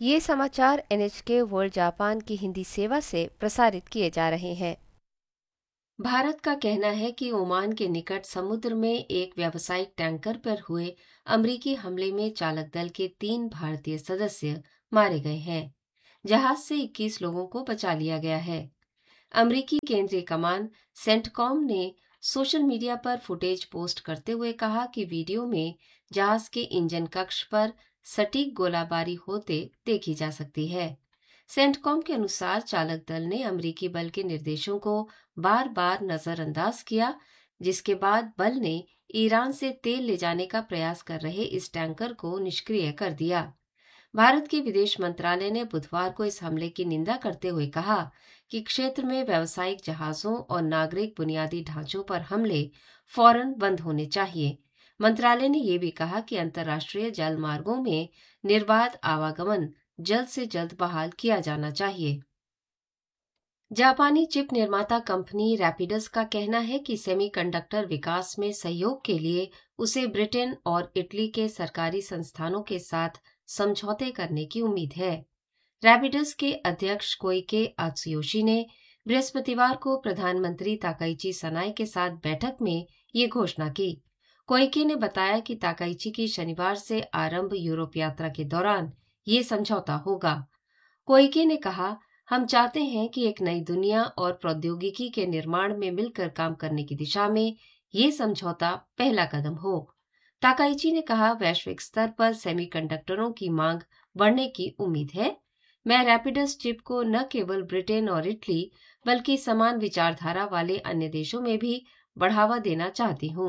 ये समाचार NHK world Japan की हिंदी सेवा से प्रसारित किए जा रहे हैं। भारत का कहना है कि ओमान के निकट समुद्र में एक व्यावसायिक टैंकर पर हुए अमेरिकी हमले में चालक दल के 3 भारतीय सदस्य मारे गए हैं। जहाज से 21 लोगों को बचा लिया गया है। अमेरिकी केंद्रीय कमान सेंटकॉम ने सोशल मीडिया पर फुटेज पोस्ट करते हुए कहा कि वीडियो में जहाज के इंजन कक्ष पर सटीक गोलाबारी होते देखी जा सकती है। सेंटकॉम के अनुसार चालक दल ने अमेरिकी बल के निर्देशों को बार बार नजरअंदाज किया, जिसके बाद बल ने ईरान से तेल ले जाने का प्रयास कर रहे इस टैंकर को निष्क्रिय कर दिया। भारत के विदेश मंत्रालय ने बुधवार को इस हमले की निंदा करते हुए कहा कि क्षेत्र में व्यावसायिक जहाजों और नागरिक बुनियादी ढांचों पर हमले फौरन बंद होने चाहिए। मंत्रालय ने यह भी कहा कि अंतर्राष्ट्रीय जल मार्गों में निर्बाध आवागमन जल्द से जल्द बहाल किया जाना चाहिए। जापानी चिप निर्माता कंपनी रैपिडस का कहना है कि सेमीकंडक्टर विकास में सहयोग के लिए उसे ब्रिटेन और इटली के सरकारी संस्थानों के साथ समझौते करने की उम्मीद है। रैपिडस के अध्यक्ष कोइके आत्सुयोशी ने बृहस्पतिवार को प्रधानमंत्री ताकाइची सनाई के साथ बैठक में ये घोषणा की। कोइके ने बताया कि ताकाइची की शनिवार से आरंभ यूरोप यात्रा के दौरान ये समझौता होगा। कोइके ने कहा, हम चाहते हैं कि एक नई दुनिया और प्रौद्योगिकी के निर्माण में मिलकर काम करने की दिशा में ये समझौता पहला कदम हो। ताकाइची ने कहा, वैश्विक स्तर पर सेमीकंडक्टरों की मांग बढ़ने की उम्मीद है। मैं रैपिडस चिप को न केवल ब्रिटेन और इटली बल्कि समान विचारधारा वाले अन्य देशों में भी बढ़ावा देना चाहती हूँ।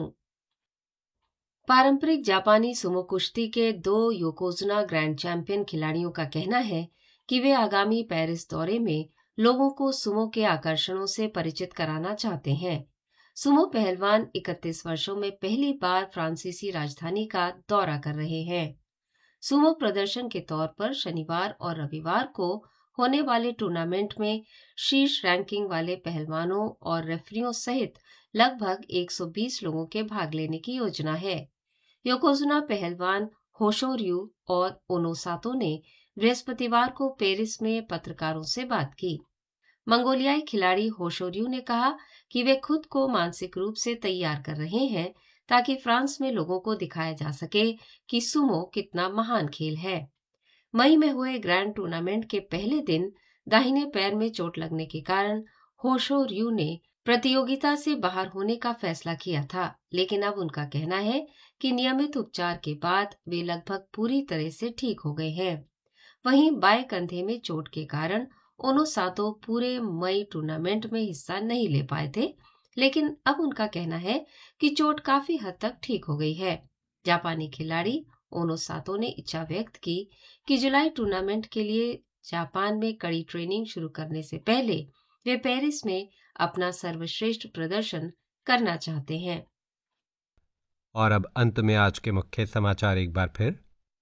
पारंपरिक जापानी सुमो कुश्ती के 2 योकोजुना ग्रैंड चैंपियन खिलाड़ियों का कहना है कि वे आगामी पेरिस दौरे में लोगों को सुमो के आकर्षणों से परिचित कराना चाहते हैं। सुमो पहलवान 31 वर्षों में पहली बार फ्रांसीसी राजधानी का दौरा कर रहे हैं। सुमो प्रदर्शन के तौर पर शनिवार और रविवार को होने वाले टूर्नामेंट में शीर्ष रैंकिंग वाले पहलवानों और रेफरियों सहित लगभग 120 लोगों के भाग लेने की योजना है। योकोजुना पहलवान होशोर्यू और ओनोसातो ने बृहस्पतिवार को पेरिस में पत्रकारों से बात की। मंगोलियाई खिलाड़ी होशोर्यू ने कहा कि वे खुद को मानसिक रूप से तैयार कर रहे हैं ताकि फ्रांस में लोगों को दिखाया जा सके कि सुमो कितना महान खेल है। मई में हुए ग्रैंड टूर्नामेंट के पहले दिन दाहिने पैर में चोट लगने के कारण होशोर्यू ने प्रतियोगिता से बाहर होने का फैसला किया था, लेकिन अब उनका कहना है कि नियमित उपचार के बाद वे लगभग पूरी तरह से ठीक हो गए हैं। वहीं बाएं कंधे में चोट के कारण ओनोसातो पूरे मई टूर्नामेंट में हिस्सा नहीं ले पाए थे, लेकिन अब उनका कहना है कि चोट काफी हद तक ठीक हो गई है। जापानी खिलाड़ी ओनोसातो ने इच्छा व्यक्त की कि जुलाई टूर्नामेंट के लिए जापान में कड़ी ट्रेनिंग शुरू करने से पहले वे पेरिस में अपना सर्वश्रेष्ठ प्रदर्शन करना चाहते हैं। और अब अंत में आज के मुख्य समाचार एक बार फिर।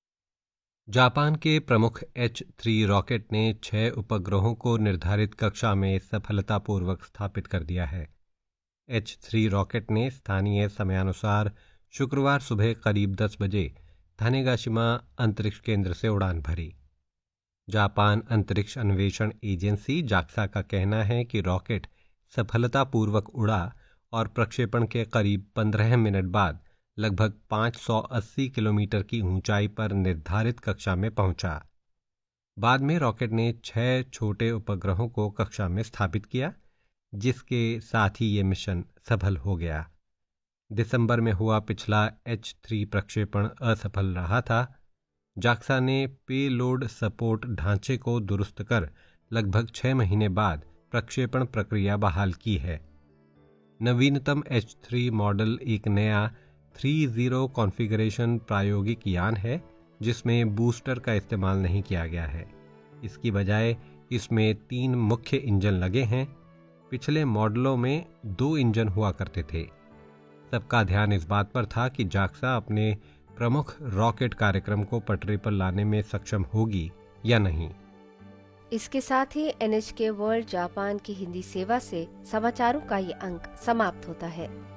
जापान के प्रमुख H3 रॉकेट ने 6 उपग्रहों को निर्धारित कक्षा में सफलतापूर्वक स्थापित कर दिया है। H3 रॉकेट ने स्थानीय समयानुसार शुक्रवार सुबह करीब 10 बजे थानेगाशिमा अंतरिक्ष केंद्र से उड़ान भरी। जापान अंतरिक्ष अन्वेषण एजेंसी जाक्सा का कहना है कि रॉकेट सफलतापूर्वक उड़ा और प्रक्षेपण के करीब 15 मिनट बाद लगभग 580 किलोमीटर की ऊंचाई पर निर्धारित कक्षा में पहुंचा। बाद में रॉकेट ने 6 छोटे उपग्रहों को कक्षा में स्थापित किया, जिसके साथ ही ये मिशन सफल हो गया। दिसंबर में हुआ पिछला H3 प्रक्षेपण असफल रहा था। जाक्सा ने पेलोड सपोर्ट ढांचे को दुरुस्त कर लगभग 6 महीने बाद प्रक्षेपण प्रक्रिया बहाल की है। नवीनतम H3 मॉडल एक नया 3.0 कॉन्फ़िगरेशन प्रायोगिक यान है, जिसमें बूस्टर का इस्तेमाल नहीं किया गया है। इसकी बजाय इसमें 3 मुख्य इंजन लगे हैं। पिछले मॉडलों में 2 इंजन हुआ करते थे। सबका ध्यान इस बात पर था कि जाक्सा अपने प्रमुख रॉकेट कार्यक्रम को पटरी पर लाने में सक्षम होगी या नहीं। इसके साथ ही NHK वर्ल्ड जापान की हिंदी सेवा से समाचारों का ये अंक समाप्त होता है।